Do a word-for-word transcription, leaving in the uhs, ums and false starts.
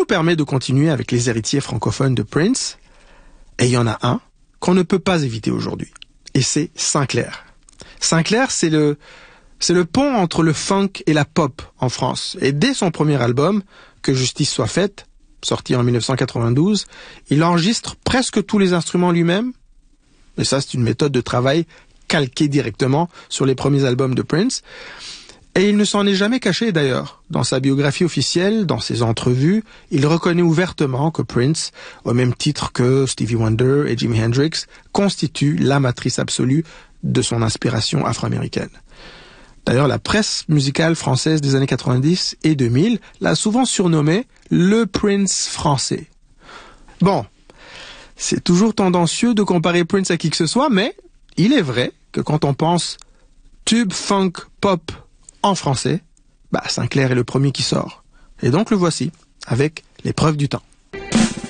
permet de continuer avec les héritiers francophones de Prince. Et il y en a un qu'on ne peut pas éviter aujourd'hui. Et c'est Sinclair. Sinclair, c'est le, c'est le pont entre le funk et la pop en France. Et dès son premier album, Que justice soit faite, sorti en dix-neuf cent quatre-vingt-douze, il enregistre presque tous les instruments lui-même. Et ça, c'est une méthode de travail calquée directement sur les premiers albums de Prince. Et il ne s'en est jamais caché d'ailleurs. Dans sa biographie officielle, dans ses entrevues, il reconnaît ouvertement que Prince, au même titre que Stevie Wonder et Jimi Hendrix, constitue la matrice absolue de son inspiration afro-américaine. D'ailleurs, la presse musicale française des années quatre-vingt-dix et deux mille l'a souvent surnommé le Prince français. Bon, c'est toujours tendancieux de comparer Prince à qui que ce soit, mais il est vrai que quand on pense tube funk pop en français, bah Sinclair est le premier qui sort. Et donc le voici, avec Les Preuves du temps.